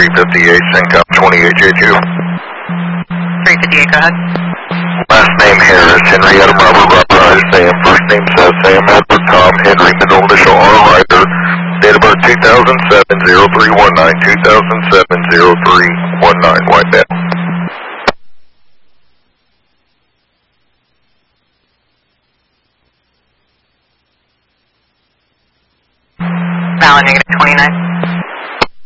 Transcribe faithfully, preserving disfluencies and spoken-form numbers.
three fifty-eight, Syncom twenty-eight J two. three fifty-eight, go ahead. Last name Harris, Henrietta Robert Robert Sam, first name Seth, Sam Edward Tom Henry, middle initial R Ryder, date of birth two thousand seven, zero three one nine, two thousand seven, zero three one nine, white band. Valid negative twenty-nine.